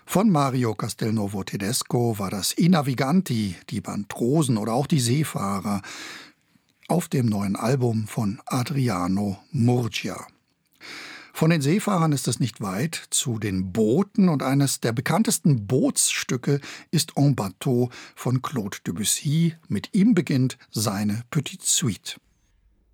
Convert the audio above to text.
Von Mario Castelnuovo Tedesco war das I Naviganti, die Bantrosen oder auch die Seefahrer, auf dem neuen Album von Adriano Murgia. Von den Seefahrern ist es nicht weit zu den Booten und eines der bekanntesten Bootsstücke ist En Bateau von Claude Debussy. Mit ihm beginnt seine Petite Suite.